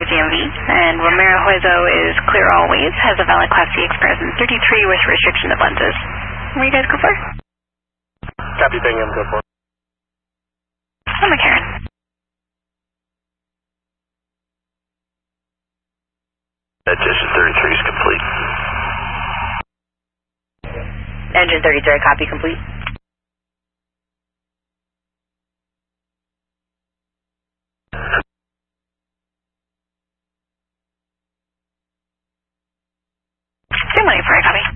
DMV, and Romero Huezo is clear always, has a valid Class C Express and 33 with restriction of lenses. Where you guys go for? Copy, Bingham, go for. I'm McCarran. Engine 33 is complete. Engine 33, copy complete. Same money for a copy.